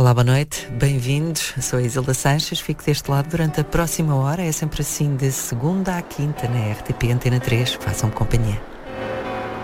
Olá, boa noite, bem-vindos. Sou a Isilda Sanches, fico deste lado durante a próxima hora. É sempre assim, de segunda à quinta, na RTP Antena 3. Façam-me companhia.